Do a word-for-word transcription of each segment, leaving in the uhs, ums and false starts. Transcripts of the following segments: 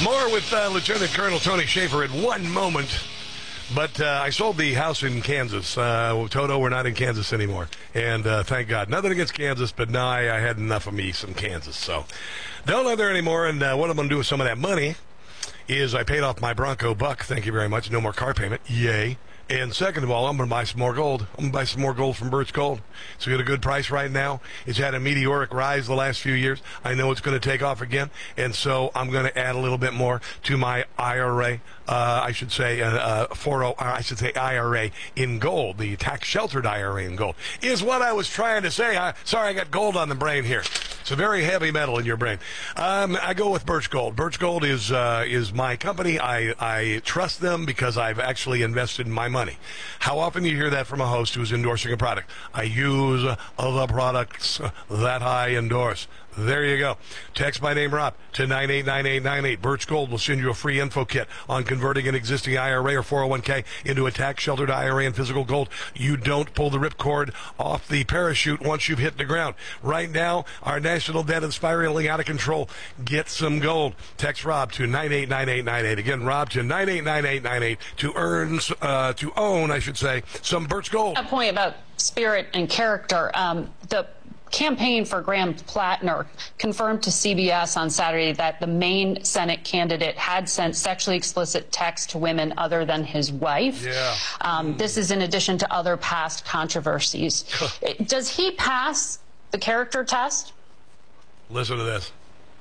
More with uh, Lieutenant Colonel Tony Shaffer in one moment. But uh, I sold the house in Kansas. Uh, Toto, we're not in Kansas anymore. And uh, thank God. Nothing against Kansas, but now I, I had enough of me some Kansas. So don't live there anymore. And uh, what I'm going to do with some of that money is I paid off my Bronco buck. Thank you very much. No more car payment. Yay. And second of all, I'm going to buy some more gold. I'm going to buy some more gold from Birch Gold. It's got a good price right now. It's had a meteoric rise the last few years. I know it's going to take off again. And so I'm going to add a little bit more to my I R A. Uh, I should say uh, uh, four oh, I should say I R A in gold. The tax-sheltered I R A in gold is what I was trying to say. I, sorry, I got gold on the brain here. It's a very heavy metal in your brain. Um, I go with Birch Gold. Birch Gold is uh, is my company. I, I trust them because I've actually invested my money. How often do you hear that from a host who's endorsing a product? I use uh, the products that I endorse. There you go. Text my name, Rob, to nine eight nine eight nine eight. Birch Gold will send you a free info kit on converting an existing I R A or four oh one k into a tax-sheltered I R A and physical gold. You don't pull the ripcord off the parachute once you've hit the ground. Right now, our national debt is spiraling out of control. Get some gold. Text Rob to nine eight nine eight nine eight. Again, Rob to nine eight nine eight nine eight to earn, uh, to own, I should say, some Birch Gold. A point about spirit and character. Um, the campaign for Graham Plattner confirmed to C B S on Saturday that the main Senate candidate had sent sexually explicit texts to women other than his wife. Yeah. Um, mm. This is in addition to other past controversies. Does he pass the character test? Listen to this.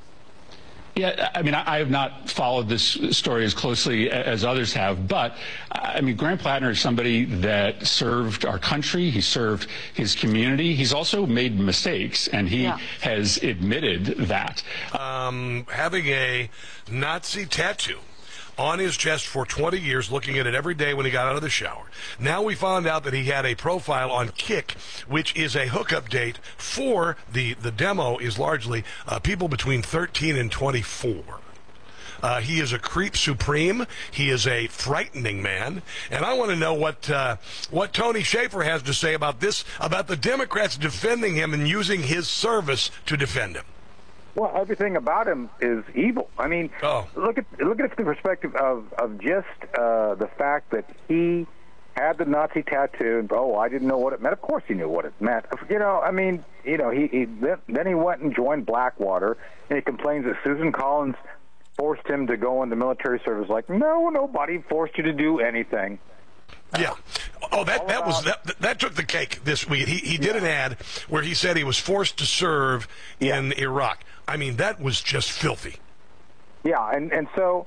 Yeah, I mean, I have not followed this story as closely as others have, but, I mean, Graham Plattner is somebody that served our country. He served his community. He's also made mistakes, and he yeah. has admitted that. Um, having a Nazi tattoo on his chest for twenty years, looking at it every day when he got out of the shower. Now we found out that he had a profile on Kick, which is a hookup date for the, the demo is largely uh, people between thirteen and twenty-four. Uh, he is a creep supreme. He is a frightening man. And I want to know what uh, what Tony Shaffer has to say about this, about the Democrats defending him and using his service to defend him. Well, everything about him is evil. I mean, oh. look at look at it from the perspective of, of just uh, the fact that he had the Nazi tattoo. And, oh, I didn't know what it meant. Of course he knew what it meant. You know, I mean, you know, he, he then he went and joined Blackwater, and he complains that Susan Collins forced him to go into military service. Like, no, nobody forced you to do anything. Yeah. Oh, that, that was that, that took the cake this week. He he did yeah. an ad where he said he was forced to serve yeah. in Iraq. I mean, that was just filthy. Yeah, and and so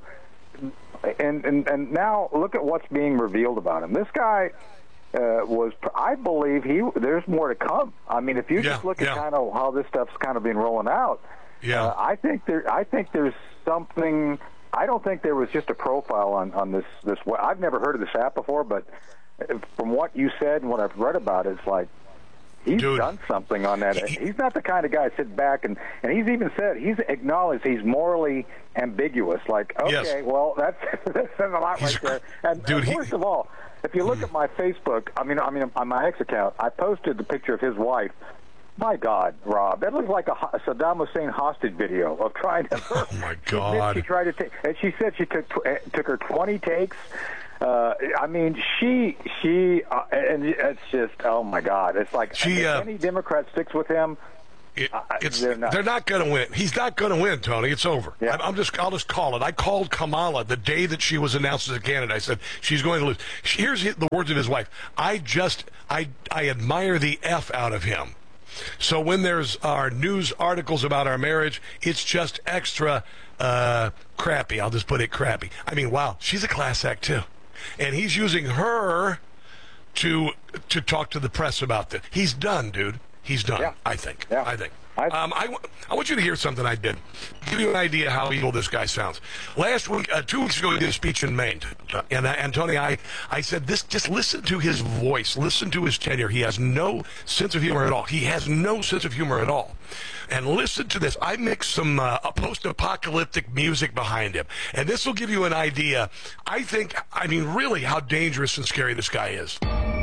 and and and now look at what's being revealed about him. This guy uh, was, I believe, he. There's more to come. I mean, if you yeah, just look yeah. at kind of how this stuff's kind of been rolling out, yeah, uh, I think there. I think there's something. I don't think there was just a profile on, on this, this. I've never heard of this app before, but from what you said and what I've read about it, it's like he's Dude. done something on that. He's not the kind of guy to sit back, and, and he's even said, he's acknowledged he's morally ambiguous. Like, okay, yes. well, that's, that says a lot he's, right there. And, dude, and worst he, of all, if you look mm. at my Facebook, I mean, I mean, on my ex account, I posted the picture of his wife. My God, Rob, that looks like a Saddam Hussein hostage video of trying to. Oh my God! She tried to take, and she said she took took her twenty takes. Uh, I mean, she she, uh, and it's just, oh my God! It's like she, if uh, any Democrat sticks with him. It, it's, they're not, they're not going to win. He's not going to win, Tony. It's over. Yeah. I'm just. I'll just call it. I called Kamala the day that she was announced as a candidate. I said she's going to lose. Here's the words of his wife. I just, I, I admire the F out of him. So when there's our news articles about our marriage, it's just extra uh, crappy. I'll just put it crappy. I mean, wow, she's a class act too, and he's using her to to talk to the press about this. He's done, dude. He's done. Yeah. I think. Yeah. I think. Um, I, I want you to hear something I did. Give you an idea how evil this guy sounds. Last week, uh, two weeks ago, he did a speech in Maine. And, uh, and Tony, I, I said, this. just listen to his voice. Listen to his tenure. He has no sense of humor at all. He has no sense of humor at all. And listen to this. I mixed some uh, post-apocalyptic music behind him. And this will give you an idea, I think, I mean, really how dangerous and scary this guy is.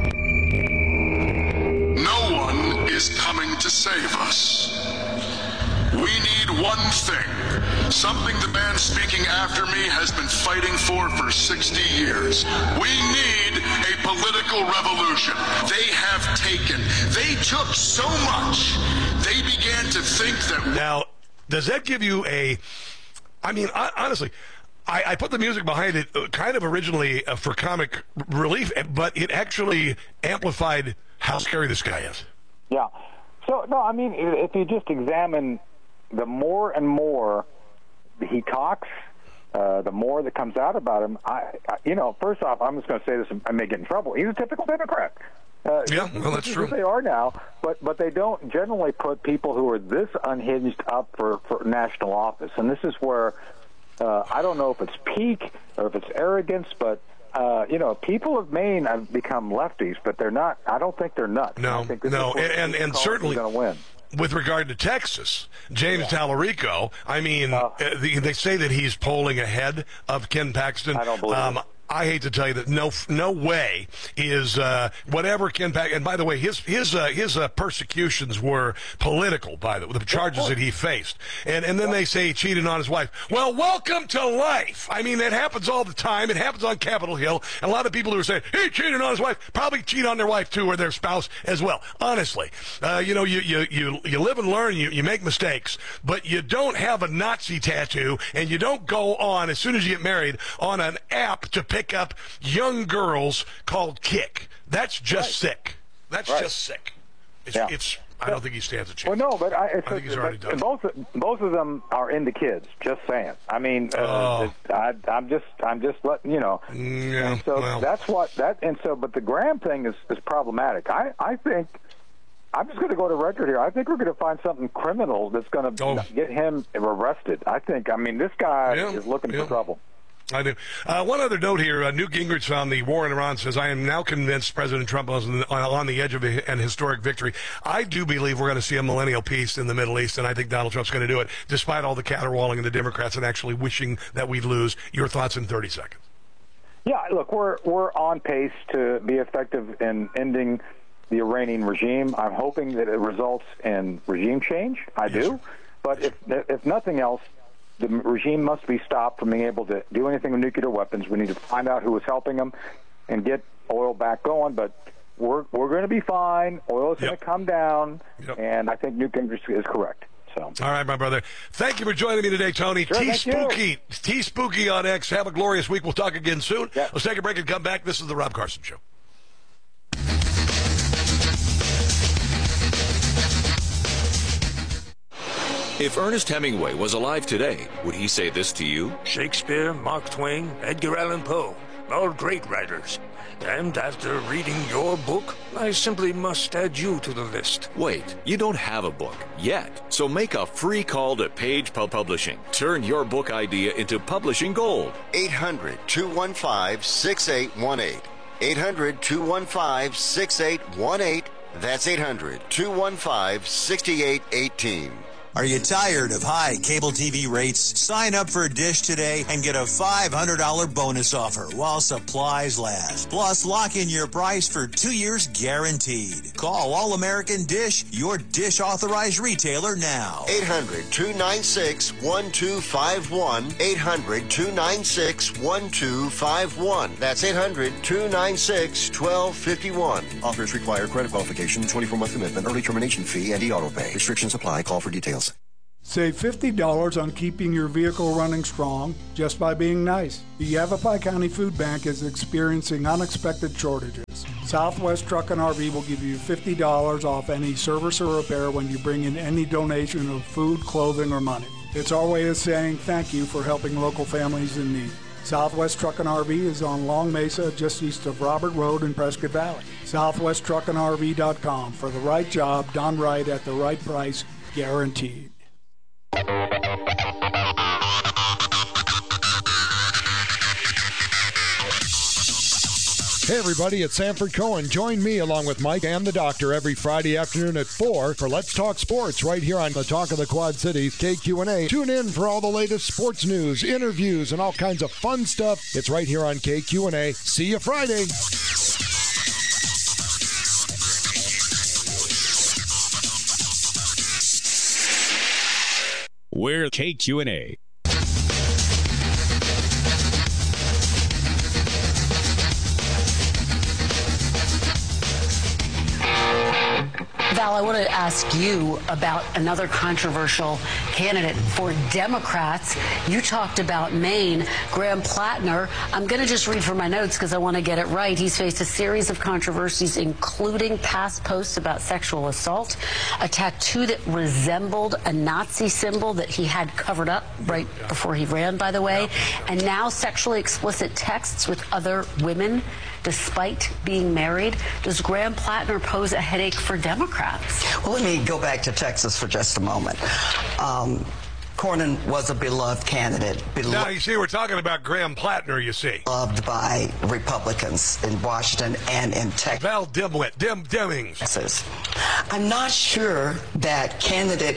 No one is coming to save us. We need one thing, something the man man speaking after me has been fighting for for sixty years. We need a political revolution. They have taken, they took so much, they began to think that... Now, does that give you a... I mean, honestly... I, I put the music behind it kind of originally uh, for comic relief, but it actually amplified how scary this guy is. Yeah. So, no, I mean, if you just examine the more and more he talks, uh, the more that comes out about him, I, I you know, first off, I'm just going to say this, I may get in trouble. He's a typical Democrat. Uh, yeah, well, that's true. They are now, but but they don't generally put people who are this unhinged up for, for national office. And this is where... Uh, I don't know if it's peak or if it's arrogance, but, uh, you know, people of Maine have become lefties, but they're not. I don't think they're nuts. No, I think this no, is and, and, and certainly going to win. With regard to Texas, James yeah. Tallarico, I mean, uh, they, they say that he's polling ahead of Ken Paxton. I don't believe um, it. I hate to tell you that no, no way is uh, whatever Ken Paxton. And by the way, his his uh, his uh, persecutions were political. By the the charges that he faced, and and then yeah. they say he cheated on his wife. Well, welcome to life. I mean, that happens all the time. It happens on Capitol Hill. And a lot of people who are saying he cheated on his wife probably cheat on their wife too, or their spouse as well. Honestly, uh, you know, you you you you live and learn. You you make mistakes, but you don't have a Nazi tattoo, and you don't go on as soon as you get married on an app to pick up young girls called Kick. That's just right. sick. That's right. just sick. It's, yeah. it's. I don't think he stands a chance. Well, no, but I, it's I think he's already done. Both both of them are into kids. Just saying. I mean, oh. uh, I, I'm just I'm just letting you know. Yeah, and so well. that's what that and so. But the Graham thing is is problematic. I I think. I'm just going to go to record here. I think we're going to find something criminal that's going to oh. get him arrested. I think. I mean, this guy yeah. is looking yeah. for trouble. I do. Uh, one other note here. Uh, Newt Gingrich found the war in Iran, says, I am now convinced President Trump was on, on the edge of a, an historic victory. I do believe we're going to see a millennial peace in the Middle East, and I think Donald Trump's going to do it, despite all the caterwauling of the Democrats and actually wishing that we'd lose. Your thoughts in thirty seconds. Yeah, look, we're we're on pace to be effective in ending the Iranian regime. I'm hoping that it results in regime change. I yes, do. Sir. But if if nothing else, the regime must be stopped from being able to do anything with nuclear weapons. We need to find out who was helping them and get oil back going. But we're we're going to be fine. Oil is yep. going to come down, yep. and I think Newt Gingrich is correct. So. All right, my brother. Thank you for joining me today, Tony. Sure, T Spooky, T Spooky on X. Have a glorious week. We'll talk again soon. Yeah. Let's take a break and come back. This is the Rob Carson Show. If Ernest Hemingway was alive today, would he say this to you? Shakespeare, Mark Twain, Edgar Allan Poe, all great writers. And after reading your book, I simply must add you to the list. Wait, you don't have a book yet. So make a free call to Page Pub Publishing. Turn your book idea into publishing gold. eight hundred, two one five, six eight one eight. eight hundred, two one five, six eight one eight. That's eight hundred, two one five, six eight one eight. Are you tired of high cable T V rates? Sign up for Dish today and get a five hundred dollars bonus offer while supplies last. Plus, lock in your price for two years guaranteed. Call All American Dish, your Dish authorized retailer now. eight hundred, two nine six, one two five one. eight hundred, two nine six, one two five one. That's eight hundred, two nine six, one two five one. Offers require credit qualification, twenty-four month commitment, early termination fee, and e-auto pay. Restrictions apply. Call for details. Save fifty dollars on keeping your vehicle running strong just by being nice. The Yavapai County Food Bank is experiencing unexpected shortages. Southwest Truck and R V will give you fifty dollars off any service or repair when you bring in any donation of food, clothing, or money. It's our way of saying thank you for helping local families in need. Southwest Truck and R V is on Long Mesa, just east of Robert Road in Prescott Valley. Southwest Truck and R V dot com for the right job, done right at the right price, guaranteed. Hey everybody, it's Sanford Cohen. Join me along with Mike and the Doctor every Friday afternoon at four for Let's Talk Sports right here on the Talk of the Quad Cities, K Q and A. Tune in for all the latest sports news, interviews, and all kinds of fun stuff. It's right here on K Q and A. See you Friday. We're K Q and A. Val, I want to ask you about another controversial candidate for Democrats. You talked about Maine, Graham Plattner. I'm going to just read from my notes because I want to get it right. He's faced a series of controversies, including past posts about sexual assault, a tattoo that resembled a Nazi symbol that he had covered up right before he ran, by the way, and now sexually explicit texts with other women despite being married. Does Graham Plattner pose a headache for Democrats? Well, let me go back to Texas for just a moment. Um, Cornyn was a beloved candidate. Beloved, now, you see, we're talking about Graham Plattner, you see. Beloved by Republicans in Washington and in Texas. Val Dimwit, Dim Demings. I'm not sure that candidate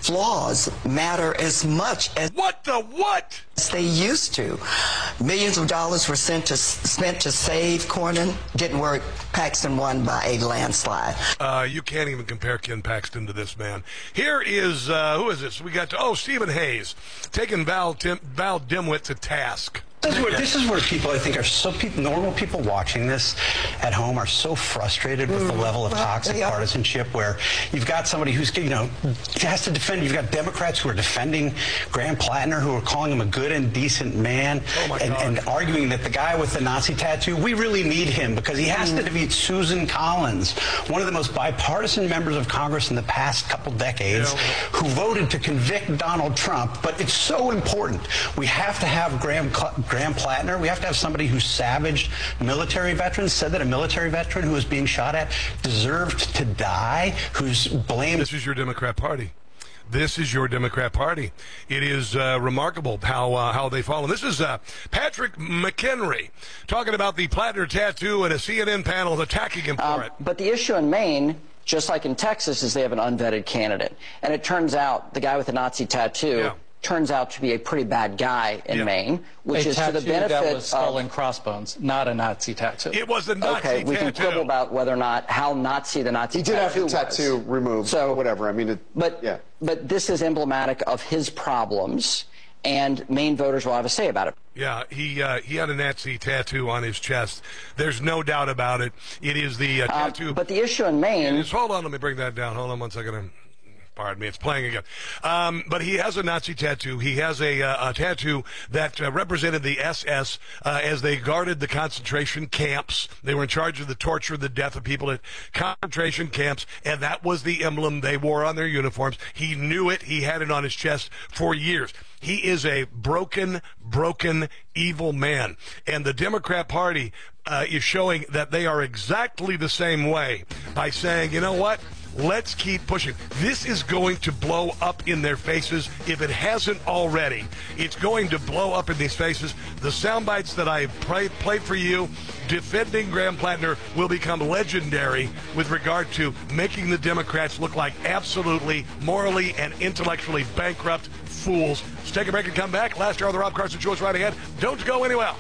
flaws matter as much as... What the what? As they used to. Millions of dollars were sent to, spent to save Cornyn. Didn't work. Paxton won by a landslide. Uh, you can't even compare Ken Paxton to this man. Here is, uh, who is this? We got, to, oh, Stephen Hayes, taking Val, Tim, Val Dimwit to task. This is, where, this is where people, I think, are so people, normal people watching this at home are so frustrated with the level of toxic well, yeah. partisanship where you've got somebody who's, you know, has to defend. You've got Democrats who are defending Graham Plattner, who are calling him a good and decent man, oh and, and arguing that the guy with the Nazi tattoo, we really need him because he has mm. to defeat Susan Collins, one of the most bipartisan members of Congress in the past couple decades, yeah. who voted to convict Donald Trump. But it's so important. We have to have Graham Graham Plattner. We have to have somebody who savaged military veterans, said that a military veteran who was being shot at deserved to die, who's blamed. This is your Democrat Party. This is your Democrat Party. It is uh, remarkable how uh, how they follow. This is uh, Patrick McHenry talking about the Plattner tattoo and a C N N panel attacking him for um, it. But the issue in Maine, just like in Texas, is they have an unvetted candidate. And it turns out the guy with the Nazi tattoo yeah. turns out to be a pretty bad guy in yeah. Maine, which a is to the benefit that was skull of, and crossbones, not a Nazi tattoo. It was a Nazi okay, tattoo. we can quibble about whether or not how Nazi the Nazi he did tattoo have the tattoo was. removed. So whatever. I mean, it, but yeah. but this is emblematic of his problems, and Maine voters will have a say about it. Yeah, he uh, he had a Nazi tattoo on his chest. There's no doubt about it. It is the uh, tattoo. Um, but the issue in Maine. Is, hold on, let me bring that down. Hold on one second. Pardon me, it's playing again. Um, but he has a Nazi tattoo. He has a, uh, a tattoo that uh, represented the S S uh, as they guarded the concentration camps. They were in charge of the torture, the death of people at concentration camps, and that was the emblem they wore on their uniforms. He knew it. He had it on his chest for years. He is a broken, broken, evil man. And the Democrat Party uh, is showing that they are exactly the same way by saying, you know what? Let's keep pushing. This is going to blow up in their faces if it hasn't already. It's going to blow up in these faces. The sound bites that I play, played for you defending Graham Plattner will become legendary with regard to making the Democrats look like absolutely morally and intellectually bankrupt fools. Let's take a break and come back. Last hour of the Rob Carson Show is right ahead. Don't go anywhere.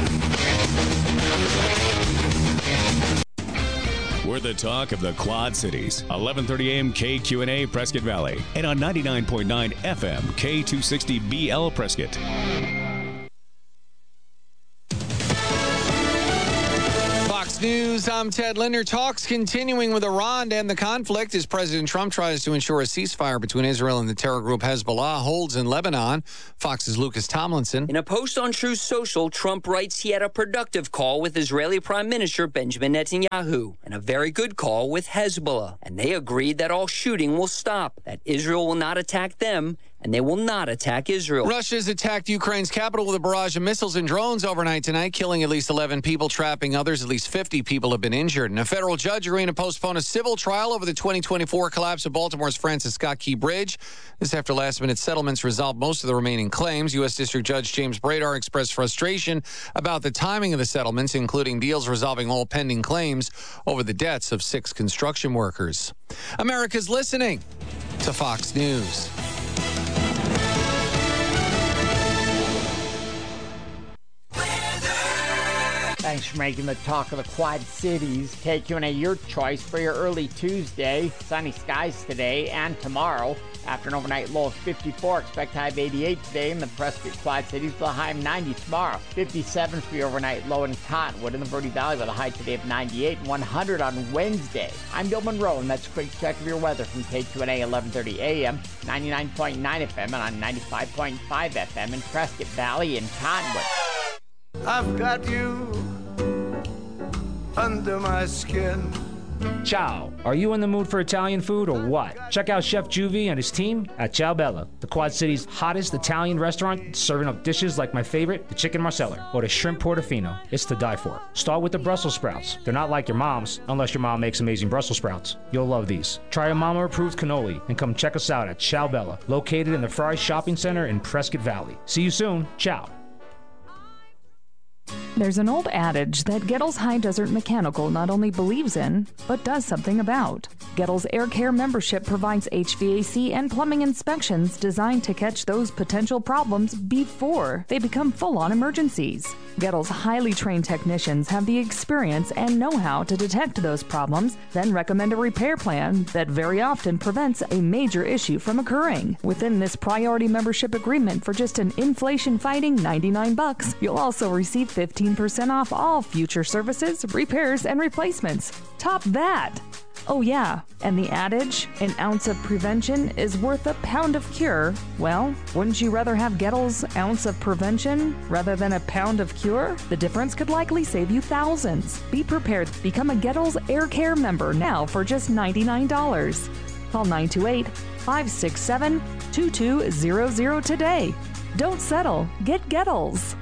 We're the talk of the Quad Cities. eleven thirty a m K Q N A Prescott Valley. And on ninety-nine point nine F M K two sixty B L Prescott. Fox News, I'm Ted Linder. Talks continuing with Iran to end the conflict as President Trump tries to ensure a ceasefire between Israel and the terror group Hezbollah holds in Lebanon. Fox's Lucas Tomlinson. In a post on Truth Social, Trump writes he had a productive call with Israeli Prime Minister Benjamin Netanyahu and a very good call with Hezbollah. And they agreed that all shooting will stop, that Israel will not attack them, and they will not attack Israel. Russia's attacked Ukraine's capital with a barrage of missiles and drones overnight tonight, killing at least eleven people, trapping others. At least fifty people have been injured. And a federal judge agreeing to postpone a civil trial over the twenty twenty-four collapse of Baltimore's Francis Scott Key Bridge. This after last-minute settlements resolved most of the remaining claims. U S. District Judge James Bradar expressed frustration about the timing of the settlements, including deals resolving all pending claims over the deaths of six construction workers. America's listening to Fox News. Thanks for making the talk of the Quad Cities. K Q N A, your choice for your early Tuesday. Sunny skies today and tomorrow. After an overnight low of fifty-four, expect high of eighty-eight today in the Prescott Quad Cities with a high of ninety tomorrow. fifty-seven for your overnight low in Cottonwood in the Verde Valley with a high today of ninety-eight and one hundred on Wednesday. I'm Bill Monroe, and that's a quick check of your weather from K Q N A eleven thirty A M, ninety-nine point nine F M, and on ninety-five point five F M in Prescott Valley and Cottonwood. I've got you under my skin. Ciao. Are you in the mood for Italian food or what? Check out Chef Juvie and his team at Ciao Bella, the Quad City's hottest Italian restaurant, serving up dishes like my favorite, the chicken marsala, or the shrimp portofino. It's to die for. Start with the Brussels sprouts. They're not like your mom's, unless your mom makes amazing Brussels sprouts. You'll love these. Try a mama-approved cannoli and come check us out at Ciao Bella, located in the Fry Shopping Center in Prescott Valley. See you soon. Ciao. There's an old adage that Gettles High Desert Mechanical not only believes in, but does something about. Gettles Air Care membership provides H V A C and plumbing inspections designed to catch those potential problems before they become full-on emergencies. Gettles' highly trained technicians have the experience and know-how to detect those problems, then recommend a repair plan that very often prevents a major issue from occurring. Within this priority membership agreement for just an inflation-fighting ninety-nine bucks, you'll also receive fifteen percent off all future services, repairs, and replacements. Top that! Oh yeah, and the adage, an ounce of prevention is worth a pound of cure. Well, wouldn't you rather have Gettles' ounce of prevention rather than a pound of cure? The difference could likely save you thousands. Be prepared. Become a Gettles Air Care member now for just ninety-nine dollars. Call nine two eight, five six seven, two two zero zero today. Don't settle. Get Gettles.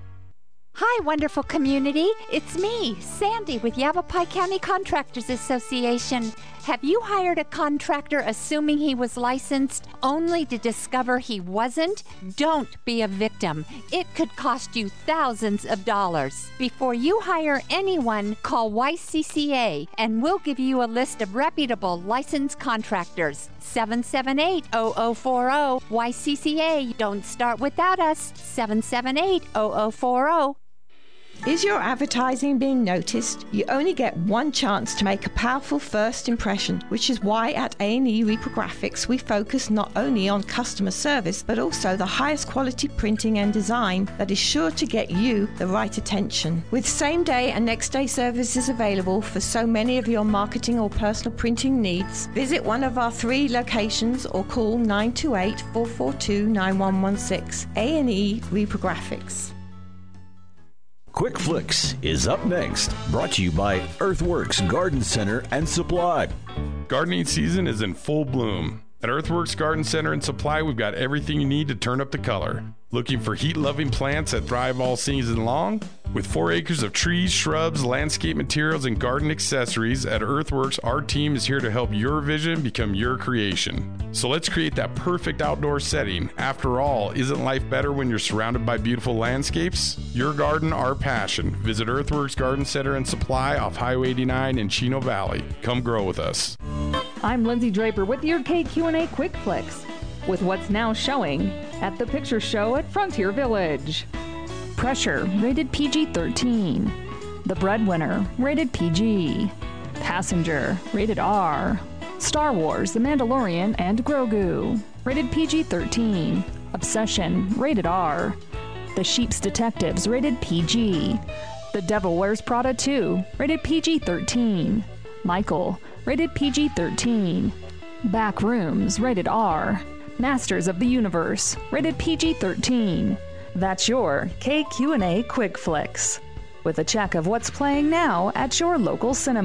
Hi, wonderful community. It's me, Sandy, with Yavapai County Contractors Association. Have you hired a contractor assuming he was licensed only to discover he wasn't? Don't be a victim. It could cost you thousands of dollars. Before you hire anyone, call Y C C A and we'll give you a list of reputable licensed contractors. seven seven eight, zero zero four zero. Y C C A. Don't start without us. seven seven eight, zero zero four zero. Is your advertising being noticed? You only get one chance to make a powerful first impression, which is why at A and E Reprographics we focus not only on customer service, but also the highest quality printing and design that is sure to get you the right attention. With same day and next day services available for so many of your marketing or personal printing needs, visit one of our three locations or call nine two eight, four four two, nine one one six. A and E Reprographics. Quick Flicks is up next, brought to you by Earthworks Garden Center and Supply. Gardening season is in full bloom. At Earthworks Garden Center and Supply, we've got everything you need to turn up the color. Looking for heat-loving plants that thrive all season long? With four acres of trees, shrubs, landscape materials, and garden accessories, at Earthworks, our team is here to help your vision become your creation. So let's create that perfect outdoor setting. After all, isn't life better when you're surrounded by beautiful landscapes? Your garden, our passion. Visit Earthworks Garden Center and Supply off Highway eighty-nine in Chino Valley. Come grow with us. I'm Lindsay Draper with your K Q N A Quick Flicks, with what's now showing at the Picture Show at Frontier Village. Pressure, rated P G thirteen. The Breadwinner, rated P G. Passenger, rated R. Star Wars, The Mandalorian and Grogu, rated P G thirteen. Obsession, rated R. The Sheep's Detectives, rated P G. The Devil Wears Prada two, rated P G thirteen. Michael, rated P G thirteen. Back Rooms, rated R. Masters of the Universe, rated P G thirteen. That's your K Q N A Quick Flicks, with a check of what's playing now at your local cinema.